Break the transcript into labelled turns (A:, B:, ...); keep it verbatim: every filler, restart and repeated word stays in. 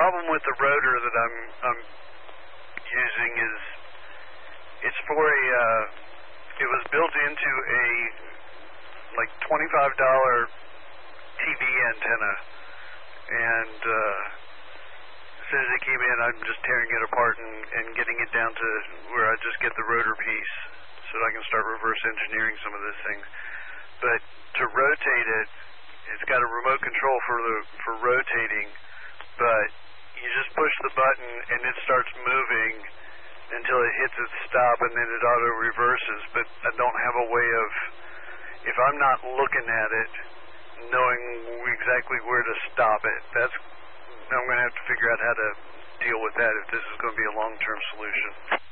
A: problem with the rotor that I'm I'm using is it's for a uh, it was built into a like twenty-five dollar T V antenna, and uh, as soon as it came in, I'm just tearing it apart and, and getting it down to where I just get the rotor piece so that I can start reverse engineering some of this thing. But to rotate it, it's got a remote control for the for rotating, but you just push the button and it starts moving until it hits its stop, and then it auto reverses. But I don't have a way of, if I'm not looking at it, knowing exactly where to stop it. That's I'm going to have to figure out how to deal with that if this is going to be a long-term solution.